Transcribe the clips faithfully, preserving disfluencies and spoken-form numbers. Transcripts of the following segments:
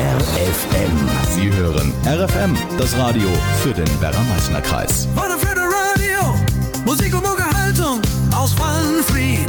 R F M. Sie hören R F M, das Radio für den Werra-Meißner-Kreis. Wannefredder Radio, Musik und Unterhaltung aus Wannfried.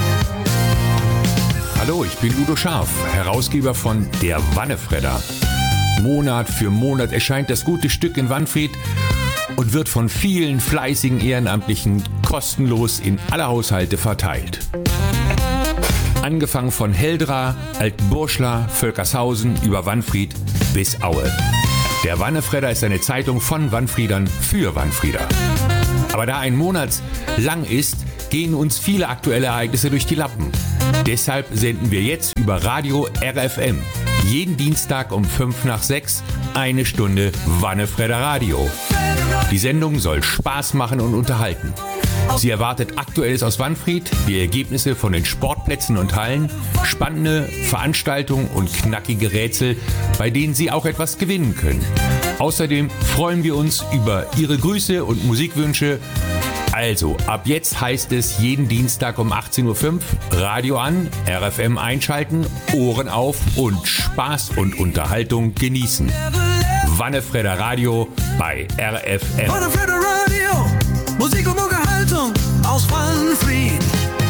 Hallo, ich bin Udo Scharf, Herausgeber von Der Wannefredder. Monat für Monat erscheint das gute Stück in Wannfried und wird von vielen fleißigen Ehrenamtlichen kostenlos in alle Haushalte verteilt. Angefangen von Heldra, Altburschla, Völkershausen über Wannfried bis Aue. Der Wannefredder ist eine Zeitung von Wannfriedern für Wannfrieder. Aber da ein Monat lang ist, gehen uns viele aktuelle Ereignisse durch die Lappen. Deshalb senden wir jetzt über Radio R F M jeden Dienstag um fünf nach sechs eine Stunde Wannefredder Radio. Die Sendung soll Spaß machen und unterhalten. Sie erwartet Aktuelles aus Wannfried, die Ergebnisse von den Sportplätzen und Hallen, spannende Veranstaltungen und knackige Rätsel, bei denen Sie auch etwas gewinnen können. Außerdem freuen wir uns über Ihre Grüße und Musikwünsche. Also, ab jetzt heißt es jeden Dienstag um achtzehn Uhr fünf Radio an, R F M einschalten, Ohren auf und Spaß und Unterhaltung genießen. Wannefredder Radio bei R F M. Wannefredder Radio, Musik und Unterhaltung aus Wannfried.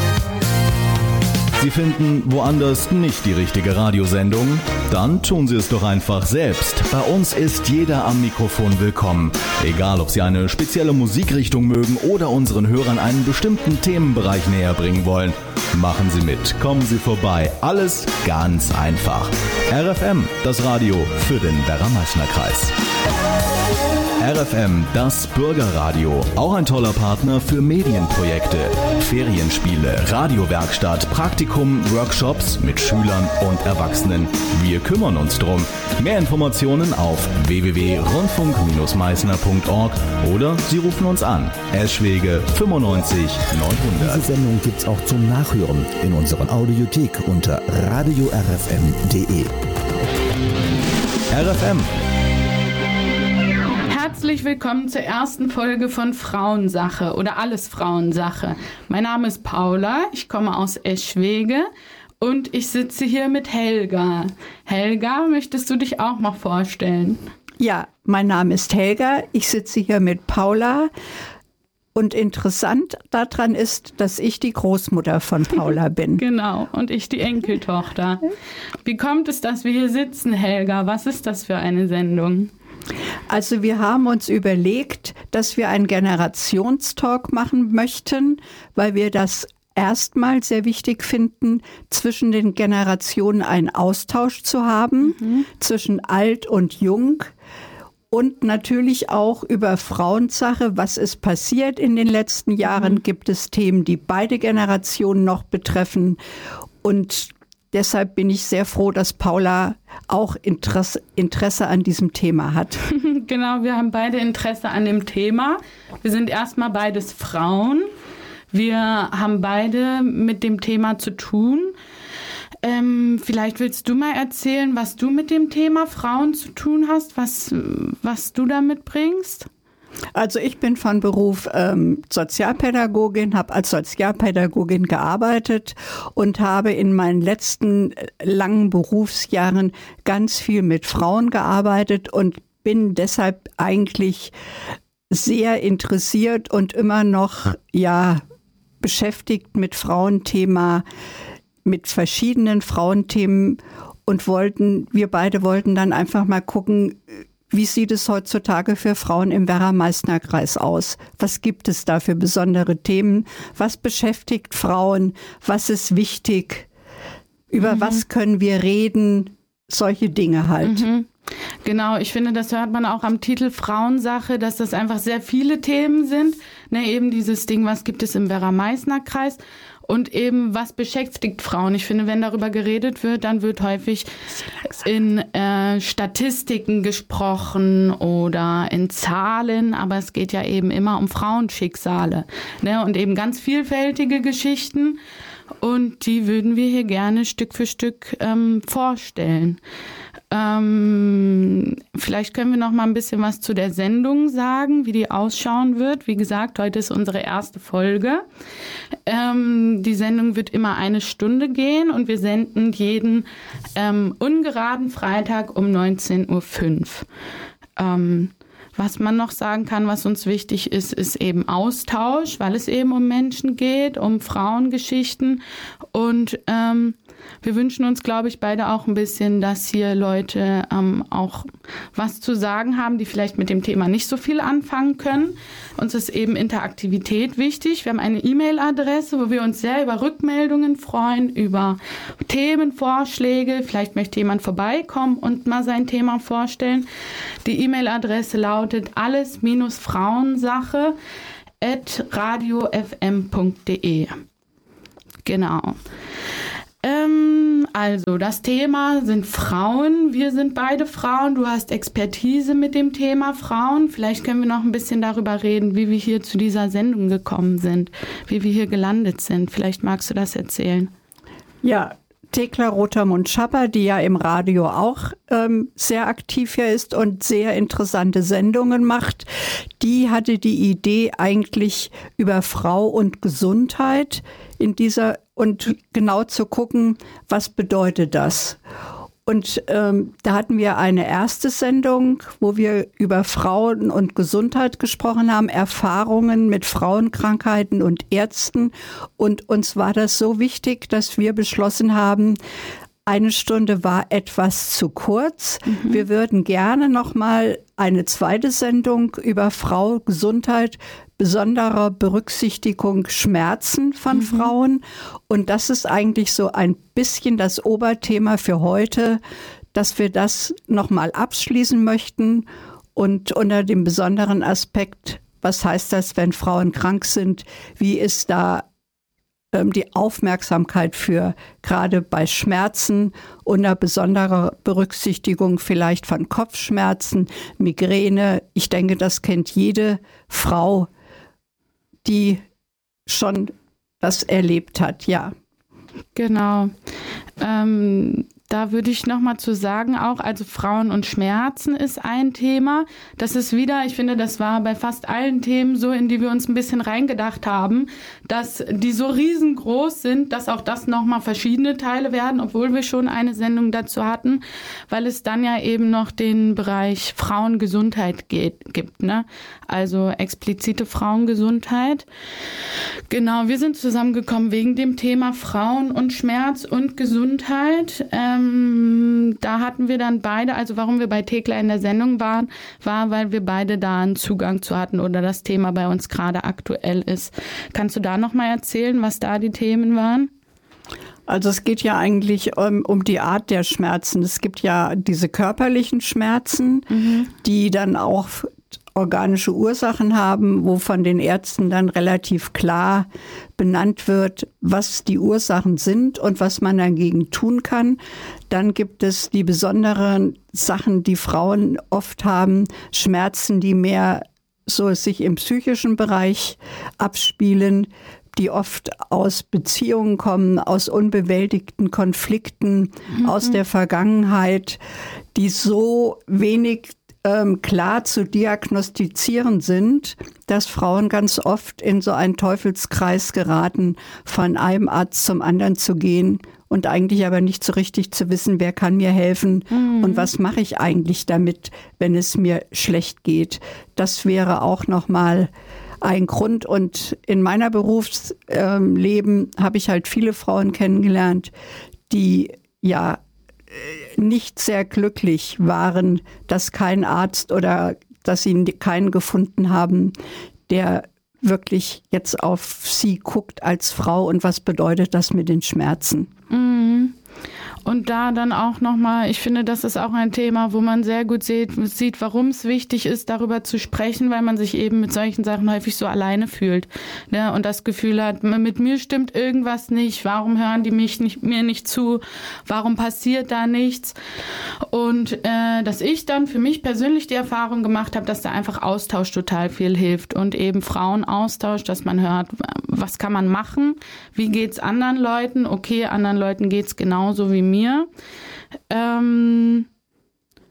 Sie finden woanders nicht die richtige Radiosendung? Dann tun Sie es doch einfach selbst. Bei uns ist jeder am Mikrofon willkommen. Egal, ob Sie eine spezielle Musikrichtung mögen oder unseren Hörern einen bestimmten Themenbereich näher bringen wollen. Machen Sie mit, kommen Sie vorbei. Alles ganz einfach. R F M, das Radio für den Werra-Meißner-Kreis. R F M, das Bürgerradio. Auch ein toller Partner für Medienprojekte, Ferienspiele, Radiowerkstatt, Praktikum, Workshops mit Schülern und Erwachsenen. Wir kümmern uns drum. Mehr Informationen auf w w w punkt rundfunk Bindestrich meißner punkt org oder Sie rufen uns an. Eschwege fünfundneunzig neunhundert. Diese Sendung gibt's auch zum Nachhören in unserer Audiothek unter radio r f m punkt d e. R F M. Herzlich willkommen zur ersten Folge von Frauensache oder Alles Frauensache. Mein Name ist Paula, ich komme aus Eschwege und ich sitze hier mit Helga. Helga, möchtest du dich auch noch vorstellen? Ja, mein Name ist Helga, ich sitze hier mit Paula. Und interessant daran ist, dass ich die Großmutter von Paula bin. Genau, und ich die Enkeltochter. Wie kommt es, dass wir hier sitzen, Helga? Was ist das für eine Sendung? Also wir haben uns überlegt, dass wir einen Generationstalk machen möchten, weil wir das erstmal sehr wichtig finden, zwischen den Generationen einen Austausch zu haben, mhm. zwischen alt und jung. Und natürlich auch über Frauensache, was ist passiert in den letzten Jahren, mhm. gibt es Themen, die beide Generationen noch betreffen. Und deshalb bin ich sehr froh, dass Paula auch Interesse, Interesse an diesem Thema hat. Genau, wir haben beide Interesse an dem Thema. Wir sind erstmal beides Frauen. Wir haben beide mit dem Thema zu tun. Ähm, vielleicht willst du mal erzählen, was du mit dem Thema Frauen zu tun hast, was, was du da mitbringst? Also ich bin von Beruf ähm, Sozialpädagogin, habe als Sozialpädagogin gearbeitet und habe in meinen letzten langen Berufsjahren ganz viel mit Frauen gearbeitet und bin deshalb eigentlich sehr interessiert und immer noch ja beschäftigt mit Frauenthema, mit verschiedenen Frauenthemen und wollten, wir beide wollten dann einfach mal gucken, wie sieht es heutzutage für Frauen im Werra-Meißner-Kreis aus? Was gibt es da für besondere Themen? Was beschäftigt Frauen? Was ist wichtig? Über mhm. was können wir reden? Solche Dinge halt. Mhm. Genau, ich finde, das hört man auch am Titel Frauensache, dass das einfach sehr viele Themen sind. Ne, eben dieses Ding, was gibt es im Werra-Meißner-Kreis? Und eben, was beschäftigt Frauen? Ich finde, wenn darüber geredet wird, dann wird häufig in äh, Statistiken gesprochen oder in Zahlen. Aber es geht ja eben immer um Frauenschicksale. Ne? Und eben ganz vielfältige Geschichten. Und die würden wir hier gerne Stück für Stück ähm, vorstellen. Ähm, vielleicht können wir noch mal ein bisschen was zu der Sendung sagen, wie die ausschauen wird. Wie gesagt, heute ist unsere erste Folge. Ähm, die Sendung wird immer eine Stunde gehen und wir senden jeden ähm, ungeraden Freitag um neunzehn Uhr fünf. Ähm, was man noch sagen kann, was uns wichtig ist, ist eben Austausch, weil es eben um Menschen geht, um Frauengeschichten und ähm, wir wünschen uns, glaube ich, beide auch ein bisschen, dass hier Leute ähm, auch was zu sagen haben, die vielleicht mit dem Thema nicht so viel anfangen können. Uns ist eben Interaktivität wichtig. Wir haben eine E-Mail-Adresse, wo wir uns sehr über Rückmeldungen freuen, über Themenvorschläge. Vielleicht möchte jemand vorbeikommen und mal sein Thema vorstellen. Die E-Mail-Adresse lautet alles-frauensache at radio f m punkt d e. Genau. Ähm, also das Thema sind Frauen. Wir sind beide Frauen. Du hast Expertise mit dem Thema Frauen. Vielleicht können wir noch ein bisschen darüber reden, wie wir hier zu dieser Sendung gekommen sind, wie wir hier gelandet sind. Vielleicht magst du das erzählen. Ja, Thekla Rotermund-Schapper, die ja im Radio auch ähm, sehr aktiv hier ist und sehr interessante Sendungen macht, die hatte die Idee eigentlich über Frau und Gesundheit in dieser und genau zu gucken, was bedeutet das. Und ähm, da hatten wir eine erste Sendung, wo wir über Frauen und Gesundheit gesprochen haben, Erfahrungen mit Frauenkrankheiten und Ärzten. Und uns war das so wichtig, dass wir beschlossen haben, eine Stunde war etwas zu kurz. Mhm. Wir würden gerne noch mal eine zweite Sendung über Frau, Gesundheit, besonderer Berücksichtigung Schmerzen von mhm. Frauen. Und das ist eigentlich so ein bisschen das Oberthema für heute, dass wir das noch mal abschließen möchten. Und unter dem besonderen Aspekt, was heißt das, wenn Frauen krank sind? Wie ist da die Aufmerksamkeit für gerade bei Schmerzen unter besonderer Berücksichtigung vielleicht von Kopfschmerzen, Migräne. Ich denke, das kennt jede Frau, die schon das erlebt hat, ja. Genau. Ähm, da würde ich noch mal zu sagen auch, also Frauen und Schmerzen ist ein Thema. Das ist wieder, ich finde, das war bei fast allen Themen so, in die wir uns ein bisschen reingedacht haben, dass die so riesengroß sind, dass auch das noch mal verschiedene Teile werden, obwohl wir schon eine Sendung dazu hatten, weil es dann ja eben noch den Bereich Frauengesundheit geht, gibt, ne? Also explizite Frauengesundheit. Genau, wir sind zusammengekommen wegen dem Thema Frauen und Schmerz und Gesundheit. Ähm, da hatten wir dann beide, also warum wir bei Thekla in der Sendung waren, war, weil wir beide da einen Zugang zu hatten oder das Thema bei uns gerade aktuell ist. Kannst du da noch mal erzählen, was da die Themen waren? Also es geht ja eigentlich um, um die Art der Schmerzen. Es gibt ja diese körperlichen Schmerzen, mhm. die dann auch organische Ursachen haben, wo von den Ärzten dann relativ klar benannt wird, was die Ursachen sind und was man dagegen tun kann. Dann gibt es die besonderen Sachen, die Frauen oft haben, Schmerzen, die mehr so sich im psychischen Bereich abspielen, die oft aus Beziehungen kommen, aus unbewältigten Konflikten, mhm. aus der Vergangenheit, die so wenig ähm, klar zu diagnostizieren sind, dass Frauen ganz oft in so einen Teufelskreis geraten, von einem Arzt zum anderen zu gehen und eigentlich aber nicht so richtig zu wissen, wer kann mir helfen mhm. und was mache ich eigentlich damit, wenn es mir schlecht geht. Das wäre auch noch mal ein Grund. Und in meiner Berufsleben habe ich halt viele Frauen kennengelernt, die ja nicht sehr glücklich waren, dass kein Arzt oder dass sie keinen gefunden haben, der wirklich jetzt auf sie guckt als Frau und was bedeutet das mit den Schmerzen. Mhm. Und da dann auch nochmal, ich finde, das ist auch ein Thema, wo man sehr gut sieht, sieht, warum es wichtig ist, darüber zu sprechen, weil man sich eben mit solchen Sachen häufig so alleine fühlt, ne? Und das Gefühl hat, mit mir stimmt irgendwas nicht, warum hören die mich nicht, mir nicht zu, warum passiert da nichts? Und äh, dass ich dann für mich persönlich die Erfahrung gemacht habe, dass da einfach Austausch total viel hilft und eben Frauenaustausch, dass man hört, was kann man machen, wie geht's anderen Leuten, okay, anderen Leuten geht's genauso wie mir. Ähm,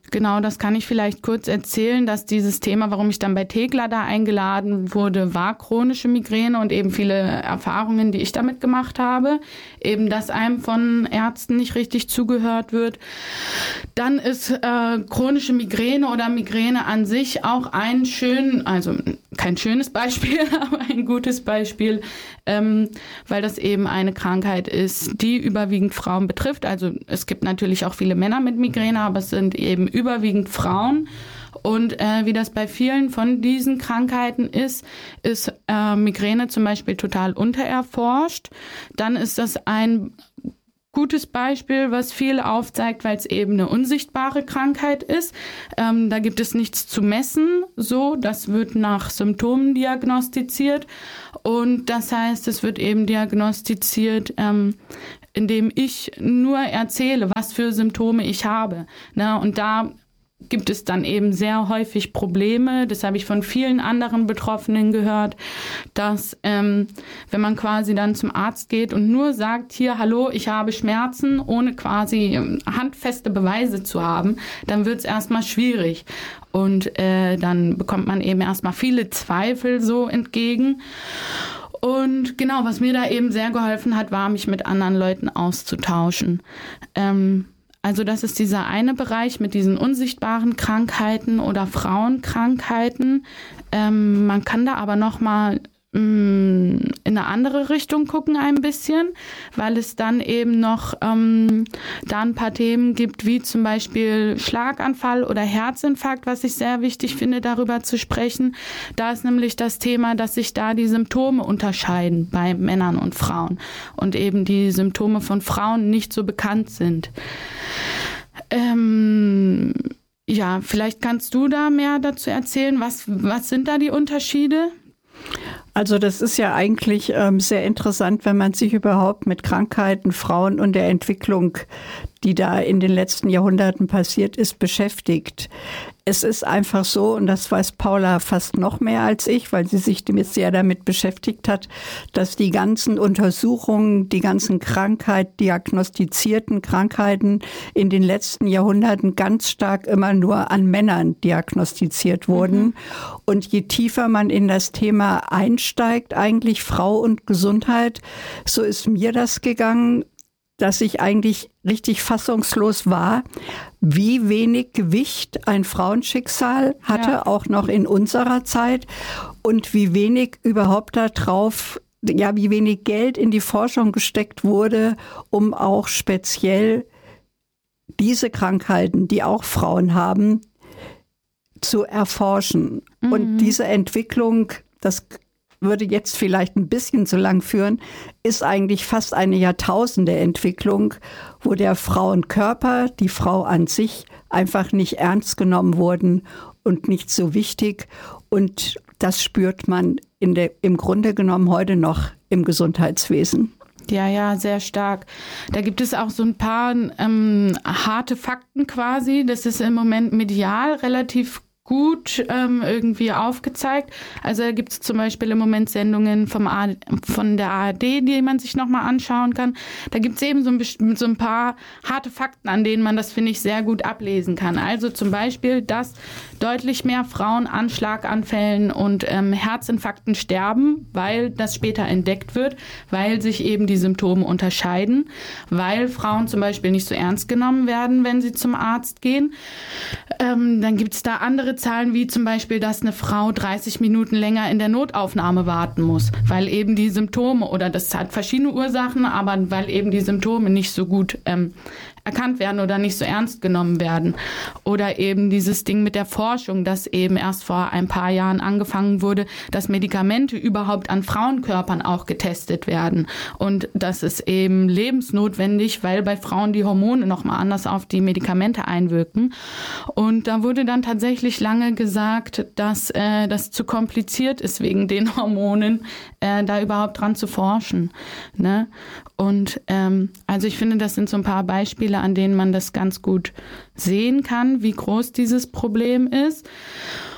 Genau, das kann ich vielleicht kurz erzählen, dass dieses Thema, warum ich dann bei Thekla da eingeladen wurde, war chronische Migräne und eben viele Erfahrungen, die ich damit gemacht habe. Eben, dass einem von Ärzten nicht richtig zugehört wird. Dann ist äh, chronische Migräne oder Migräne an sich auch ein schön, also kein schönes Beispiel, aber ein gutes Beispiel, ähm, weil das eben eine Krankheit ist, die überwiegend Frauen betrifft. Also es gibt natürlich auch viele Männer mit Migräne, aber es sind eben überwiegend Frauen. Und äh, wie das bei vielen von diesen Krankheiten ist, ist äh, Migräne zum Beispiel total untererforscht. Dann ist das ein gutes Beispiel, was viel aufzeigt, weil es eben eine unsichtbare Krankheit ist. Ähm, da gibt es nichts zu messen, so, das wird nach Symptomen diagnostiziert. Und das heißt, es wird eben diagnostiziert, ähm, indem ich nur erzähle, was für Symptome ich habe. Ne? Und da gibt es dann eben sehr häufig Probleme. Das habe ich von vielen anderen Betroffenen gehört, dass ähm, wenn man quasi dann zum Arzt geht und nur sagt, hier, hallo, ich habe Schmerzen, ohne quasi ähm, handfeste Beweise zu haben, dann wird es erstmal schwierig. Und äh, dann bekommt man eben erstmal viele Zweifel so entgegen. Und genau, was mir da eben sehr geholfen hat, war, mich mit anderen Leuten auszutauschen. Ähm, Also das ist dieser eine Bereich mit diesen unsichtbaren Krankheiten oder Frauenkrankheiten. Ähm, man kann da aber noch mal mh, in eine andere Richtung gucken ein bisschen, weil es dann eben noch ähm, da ein paar Themen gibt, wie zum Beispiel Schlaganfall oder Herzinfarkt, was ich sehr wichtig finde, darüber zu sprechen. Da ist nämlich das Thema, dass sich da die Symptome unterscheiden bei Männern und Frauen und eben die Symptome von Frauen nicht so bekannt sind. Ähm, ja, vielleicht kannst du da mehr dazu erzählen. Was, was sind da die Unterschiede? Also das ist ja eigentlich ähm, sehr interessant, wenn man sich überhaupt mit Krankheiten, Frauen und der Entwicklung, die da in den letzten Jahrhunderten passiert ist, beschäftigt. Es ist einfach so, und das weiß Paula fast noch mehr als ich, weil sie sich sehr damit beschäftigt hat, dass die ganzen Untersuchungen, die ganzen Krankheit, diagnostizierten Krankheiten in den letzten Jahrhunderten ganz stark immer nur an Männern diagnostiziert wurden. Mhm. Und je tiefer man in das Thema einsteigt, eigentlich Frau und Gesundheit, so ist mir das gegangen, dass ich eigentlich richtig fassungslos war, wie wenig Gewicht ein Frauenschicksal hatte, ja. auch noch in unserer Zeit, und wie wenig überhaupt da drauf, ja, wie wenig Geld in die Forschung gesteckt wurde, um auch speziell diese Krankheiten, die auch Frauen haben, zu erforschen. Mhm. Und diese Entwicklung, das würde jetzt vielleicht ein bisschen zu lang führen, ist eigentlich fast eine Jahrtausende-Entwicklung, wo der Frauenkörper, die Frau an sich einfach nicht ernst genommen wurden und nicht so wichtig. Und das spürt man in der, im Grunde genommen heute noch im Gesundheitswesen. Ja, ja, sehr stark. Da gibt es auch so ein paar ähm, harte Fakten quasi. Das ist im Moment medial relativ gut ähm, irgendwie aufgezeigt. Also da gibt es zum Beispiel im Moment Sendungen vom A- von der A R D, die man sich nochmal anschauen kann. Da gibt es eben so ein, so ein paar harte Fakten, an denen man das, finde ich, sehr gut ablesen kann. Also zum Beispiel, dass deutlich mehr Frauen an Schlaganfällen und ähm, Herzinfarkten sterben, weil das später entdeckt wird, weil sich eben die Symptome unterscheiden, weil Frauen zum Beispiel nicht so ernst genommen werden, wenn sie zum Arzt gehen. Ähm, dann gibt es da andere Zahlen, wie zum Beispiel, dass eine Frau dreißig Minuten länger in der Notaufnahme warten muss, weil eben die Symptome, oder das hat verschiedene Ursachen, aber weil eben die Symptome nicht so gut ähm, erkannt werden oder nicht so ernst genommen werden. Oder eben dieses Ding mit der Forschung, dass eben erst vor ein paar Jahren angefangen wurde, dass Medikamente überhaupt an Frauenkörpern auch getestet werden. Und das ist eben lebensnotwendig, weil bei Frauen die Hormone nochmal anders auf die Medikamente einwirken. Und da wurde dann tatsächlich lange gesagt, dass äh, das zu kompliziert ist, wegen den Hormonen, äh, da überhaupt dran zu forschen. Ne? Und ähm, also ich finde, das sind so ein paar Beispiele, an denen man das ganz gut sehen kann, wie groß dieses Problem ist.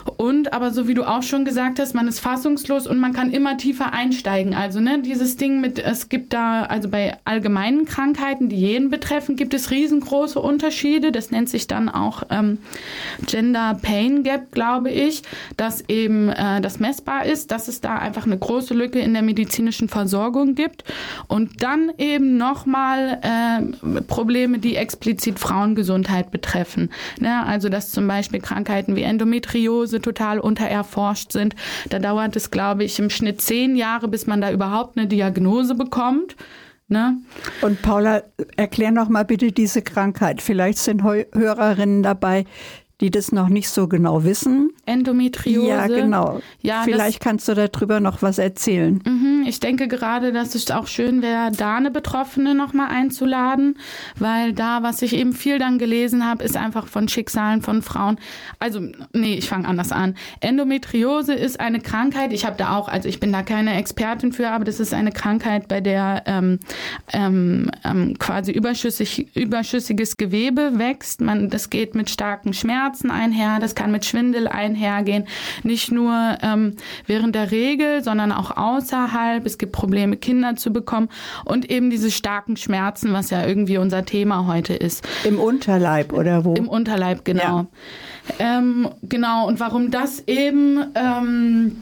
Und aber so wie du auch schon gesagt hast, man ist fassungslos und man kann immer tiefer einsteigen. Also ne, dieses Ding mit, es gibt da, also bei allgemeinen Krankheiten, die jeden betreffen, gibt es riesengroße Unterschiede. Das nennt sich dann auch ähm, Gender Pain Gap, glaube ich, dass eben äh, das messbar ist, dass es da einfach eine große Lücke in der medizinischen Versorgung gibt. Und dann eben nochmal äh, Probleme, die explizit Frauengesundheit betreffen. Ne? Also dass zum Beispiel Krankheiten wie Endometriose total untererforscht sind. Da dauert es, glaube ich, im Schnitt zehn Jahre, bis man da überhaupt eine Diagnose bekommt. Ne? Und Paula, erklär noch mal bitte diese Krankheit. Vielleicht sind Hörerinnen dabei, die das noch nicht so genau wissen. Endometriose. Ja, genau. Ja, Vielleicht das, kannst du darüber noch was erzählen. Mhm, ich denke gerade, dass es auch schön wäre, da eine Betroffene noch mal einzuladen, weil da, was ich eben viel dann gelesen habe, ist einfach von Schicksalen von Frauen. Also, nee, ich fange anders an. Endometriose ist eine Krankheit, ich habe da auch, also ich bin da keine Expertin für, aber das ist eine Krankheit, bei der ähm, ähm, ähm, quasi überschüssig, überschüssiges Gewebe wächst. Man, das geht mit starken Schmerzen einher, das kann mit Schwindel einhergehen, nicht nur ähm, während der Regel, sondern auch außerhalb. Es gibt Probleme, Kinder zu bekommen und eben diese starken Schmerzen, was ja irgendwie unser Thema heute ist. Im Unterleib oder wo? Im Unterleib, genau. Ja. Ähm, genau, und warum das eben... Ähm,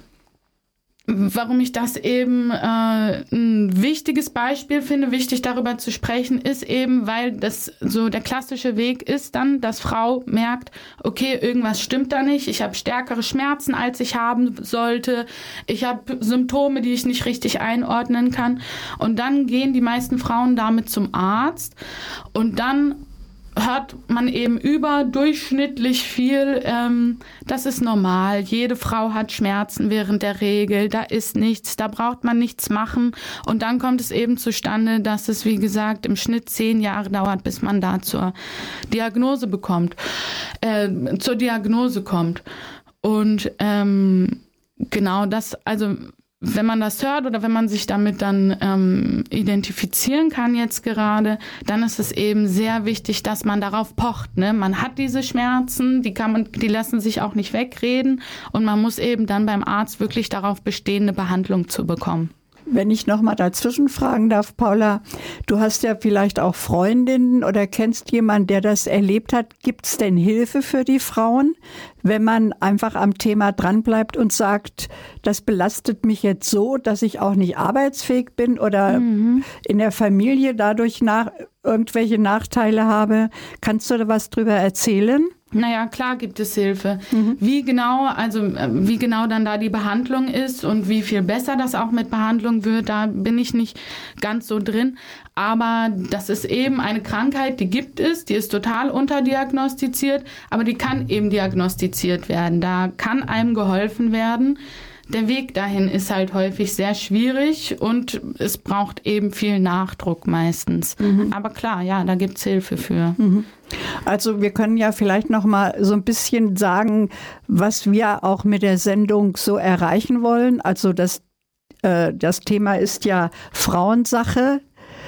Warum ich das eben äh, ein wichtiges Beispiel finde, wichtig darüber zu sprechen, ist eben, weil das so der klassische Weg ist dann, dass Frau merkt, okay, irgendwas stimmt da nicht, ich habe stärkere Schmerzen, als ich haben sollte, ich habe Symptome, die ich nicht richtig einordnen kann. Und dann gehen die meisten Frauen damit zum Arzt und dann hört man eben überdurchschnittlich viel, ähm, das ist normal, jede Frau hat Schmerzen während der Regel, da ist nichts, da braucht man nichts machen und dann kommt es eben zustande, dass es, wie gesagt, im Schnitt zehn Jahre dauert, bis man da zur Diagnose bekommt, äh, zur Diagnose kommt und ähm, genau das, also wenn man das hört oder wenn man sich damit dann ähm, identifizieren kann jetzt gerade, dann ist es eben sehr wichtig, dass man darauf pocht. Ne? Man hat diese Schmerzen, die kann man, die lassen sich auch nicht wegreden und man muss eben dann beim Arzt wirklich darauf bestehen, eine Behandlung zu bekommen. Wenn ich noch mal dazwischen fragen darf, Paula, du hast ja vielleicht auch Freundinnen oder kennst jemanden, der das erlebt hat. Gibt es denn Hilfe für die Frauen, wenn man einfach am Thema dranbleibt und sagt, das belastet mich jetzt so, dass ich auch nicht arbeitsfähig bin oder mhm. in der Familie dadurch nach, irgendwelche Nachteile habe? Kannst du da was drüber erzählen? Naja, klar gibt es Hilfe. Mhm. Wie genau, also wie genau dann da die Behandlung ist und wie viel besser das auch mit Behandlung wird, da bin ich nicht ganz so drin. Aber das ist eben eine Krankheit, die gibt es, die ist total unterdiagnostiziert, aber die kann eben diagnostiziert werden. Da kann einem geholfen werden. Der Weg dahin ist halt häufig sehr schwierig und es braucht eben viel Nachdruck meistens. Mhm. Aber klar, ja, da gibt's Hilfe für. Mhm. Also wir können ja vielleicht noch mal so ein bisschen sagen, was wir auch mit der Sendung so erreichen wollen. Also das, äh, das Thema ist ja Frauensache,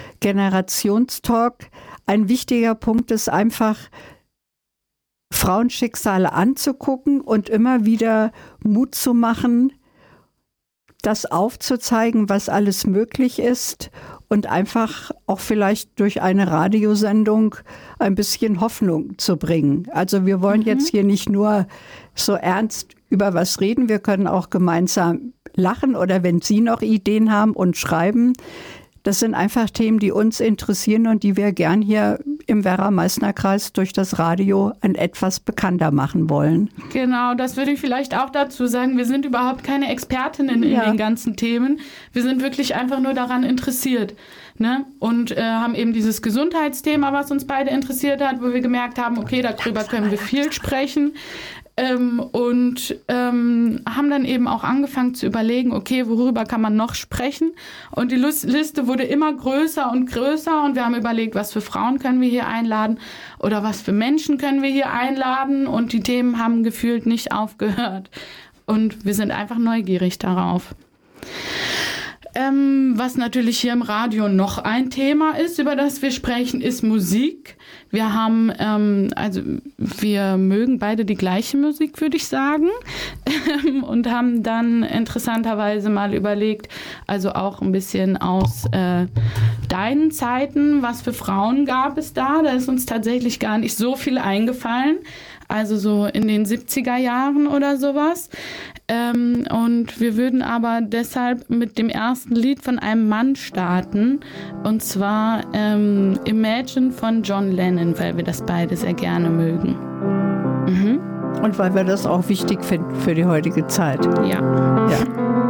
Generationstalk. Ein wichtiger Punkt ist einfach, Frauenschicksale anzugucken und immer wieder Mut zu machen, das aufzuzeigen, was alles möglich ist und einfach auch vielleicht durch eine Radiosendung ein bisschen Hoffnung zu bringen. Also wir wollen mhm. jetzt hier nicht nur so ernst über was reden, wir können auch gemeinsam lachen oder wenn Sie noch Ideen haben und schreiben. Das sind einfach Themen, die uns interessieren und die wir gern hier im Werra-Meißner-Kreis durch das Radio ein etwas bekannter machen wollen. Genau, das würde ich vielleicht auch dazu sagen. Wir sind überhaupt keine Expertinnen in ja. den ganzen Themen. Wir sind wirklich einfach nur daran interessiert. Ne? Und äh, haben eben dieses Gesundheitsthema, was uns beide interessiert hat, wo wir gemerkt haben, okay, darüber können wir viel sprechen. Ähm, und ähm, haben dann eben auch angefangen zu überlegen, okay, worüber kann man noch sprechen? Und die Liste wurde immer größer und größer und wir haben überlegt, was für Frauen können wir hier einladen oder was für Menschen können wir hier einladen und die Themen haben gefühlt nicht aufgehört. Und wir sind einfach neugierig darauf. Ähm, was natürlich hier im Radio noch ein Thema ist, über das wir sprechen, ist Musik. Wir haben, ähm, also wir mögen beide die gleiche Musik, würde ich sagen, und haben dann interessanterweise mal überlegt, also auch ein bisschen aus äh, deinen Zeiten, was für Frauen gab es da? Da ist uns tatsächlich gar nicht so viel eingefallen. Also so in den siebziger Jahren oder sowas. Ähm, und wir würden aber deshalb mit dem ersten Lied von einem Mann starten. Und zwar ähm, Imagine von John Lennon, weil wir das beide sehr gerne mögen. Mhm. Und weil wir das auch wichtig finden für die heutige Zeit. Ja. Ja.